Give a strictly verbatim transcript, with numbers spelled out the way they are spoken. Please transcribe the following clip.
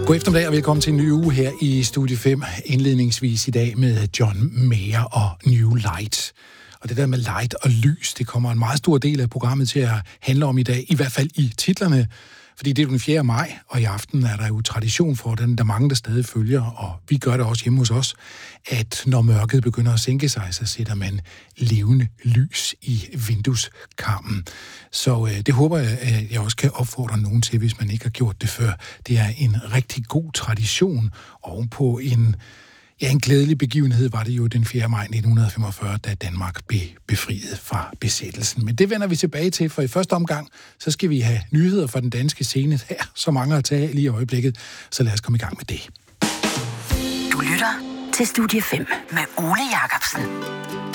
God eftermiddag og velkommen til en ny uge her i Studie fem. Indledningsvis i dag med John Mayer og New Light. Og det der med light og lys, det kommer en meget stor del af programmet til at handle om i dag, i hvert fald i titlerne. Fordi det er den fjerde maj, og i aften er der jo tradition for den, der mange der stadig følger, og vi gør det også hjemme hos os, at når mørket begynder at sænke sig, så sætter man levende lys i vindueskarmen. Så øh, det håber jeg, at jeg også kan opfordre nogen til, hvis man ikke har gjort det før. Det er en rigtig god tradition ovenpå en... Ja, en glædelig begivenhed var det jo den fjerde maj nitten femogfyrre, da Danmark blev befriet fra besættelsen. Men det vender vi tilbage til, for i første omgang, så skal vi have nyheder fra den danske scene her, så mange at tage lige i øjeblikket. Så lad os komme i gang med det. Du lytter til Studie fem med Ole Jacobsen.